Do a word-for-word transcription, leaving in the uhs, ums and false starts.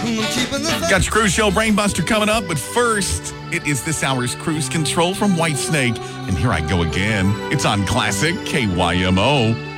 Got your Cruise Show Brainbuster coming up, but first, it is this hour's Cruise Control from Whitesnake. And here I go again. It's on Classic K Y M O.